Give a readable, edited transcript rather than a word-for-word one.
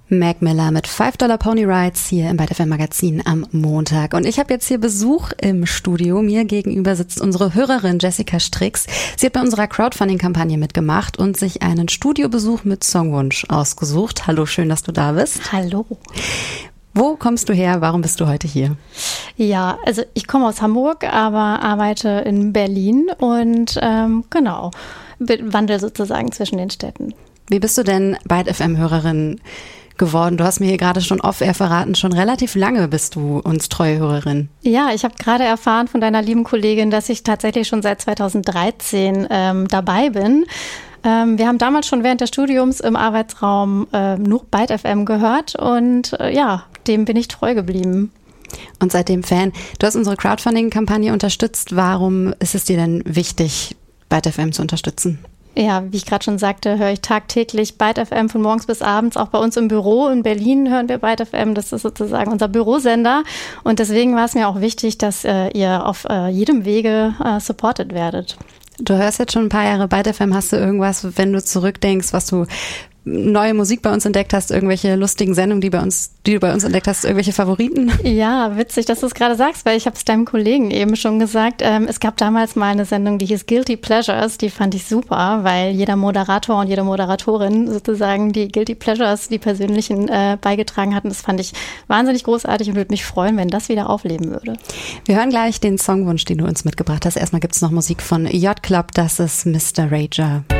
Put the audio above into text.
Mac Miller mit $5 Pony Rides hier im Byte FM Magazin am Montag. Und ich habe jetzt hier Besuch im Studio. Mir gegenüber sitzt unsere Hörerin Jessica Strix. Sie hat bei unserer Crowdfunding-Kampagne mitgemacht und sich einen Studiobesuch mit Songwunsch ausgesucht. Hallo, schön, dass du da bist. Hallo. Wo kommst du her? Warum bist du heute hier? Ja, also ich komme aus Hamburg, aber arbeite in Berlin und wandel sozusagen zwischen den Städten. Wie bist du denn Byte FM-Hörerin geworden? Du hast mir hier gerade schon off-air verraten, schon relativ lange bist du uns treue Hörerin. Ja, ich habe gerade erfahren von deiner lieben Kollegin, dass ich tatsächlich schon seit 2013 dabei bin. Wir haben damals schon während des Studiums im Arbeitsraum nur Byte FM gehört und dem bin ich treu geblieben. Und seitdem Fan. Du hast unsere Crowdfunding-Kampagne unterstützt. Warum ist es dir denn wichtig, Byte FM zu unterstützen? Ja, wie ich gerade schon sagte, höre ich tagtäglich Byte FM von morgens bis abends. Auch bei uns im Büro in Berlin hören wir Byte FM. Das ist sozusagen unser Bürosender. Und deswegen war es mir auch wichtig, dass ihr auf jedem Wege supported werdet. Du hörst jetzt schon ein paar Jahre Byte FM. Hast du irgendwas, wenn du zurückdenkst, was du neue Musik bei uns entdeckt hast, irgendwelche lustigen Sendungen, die du bei uns entdeckt hast, irgendwelche Favoriten? Ja, witzig, dass du es gerade sagst, weil ich habe es deinem Kollegen eben schon gesagt. Es gab damals mal eine Sendung, die hieß Guilty Pleasures, die fand ich super, weil jeder Moderator und jede Moderatorin sozusagen die Guilty Pleasures, die persönlichen, beigetragen hatten. Das fand ich wahnsinnig großartig und würde mich freuen, wenn das wieder aufleben würde. Wir hören gleich den Songwunsch, den du uns mitgebracht hast. Erstmal gibt es noch Musik von Yacht Club, das ist Mr. Rager.